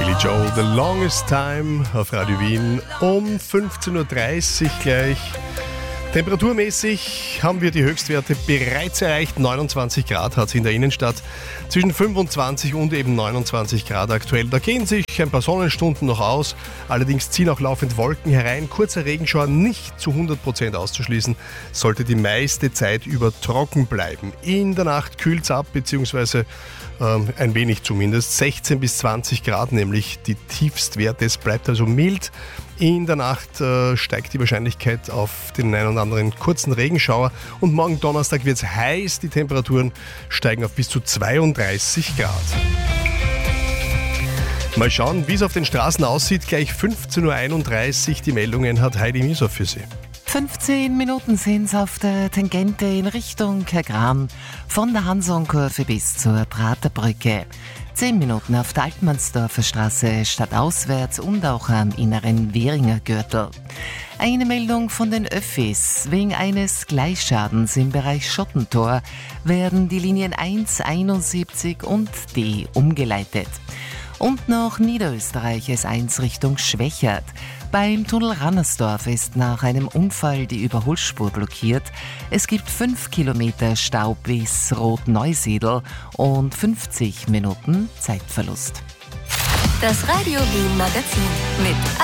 Billy Joel, The Longest Time auf Radio Wien um 15.30 Uhr gleich. Temperaturmäßig haben wir die Höchstwerte bereits erreicht. 29 Grad hat es in der Innenstadt, zwischen 25 und eben 29 Grad aktuell. Da gehen sich ein paar Sonnenstunden noch aus, allerdings ziehen auch laufend Wolken herein. Kurzer Regenschauer nicht zu 100% auszuschließen, sollte die meiste Zeit über trocken bleiben. In der Nacht kühlt es ab, beziehungsweise ein wenig zumindest, 16 bis 20 Grad nämlich die Tiefstwerte. Es bleibt also mild. In der Nacht steigt die Wahrscheinlichkeit auf den einen oder anderen kurzen Regenschauer und morgen Donnerstag wird es heiß. Die Temperaturen steigen auf bis zu 32 Grad. Mal schauen, wie es auf den Straßen aussieht. Gleich 15.31 Uhr. Die Meldungen hat Heidi Mieser für Sie. 15 Minuten sind es auf der Tangente in Richtung Kergram, von der Hansonkurve bis zur Praterbrücke. 10 Minuten auf der Altmannsdorfer Straße stadtauswärts und auch am inneren Währinger Gürtel. Eine Meldung von den Öffis. Wegen eines Gleisschadens im Bereich Schottentor werden die Linien 1, 71 und D umgeleitet. Und noch Niederösterreich S1 Richtung Schwächert. Beim Tunnel Rannersdorf ist nach einem Unfall die Überholspur blockiert. Es gibt 5 Kilometer Stau bis Rot-Neusiedl und 50 Minuten Zeitverlust. Das Radio Wien Magazin mit